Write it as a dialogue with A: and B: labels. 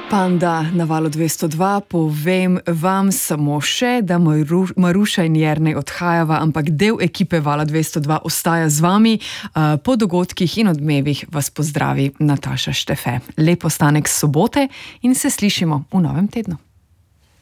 A: Panda na Valu 202, povem vam samo še, da Maruša in Jernej odhajava, ampak del ekipe Vala 202 ostaja z vami. Po dogodkih in odmevih vas pozdravi Nataša Štefe. Lep ostanek sobote in se slišimo v novem tednu.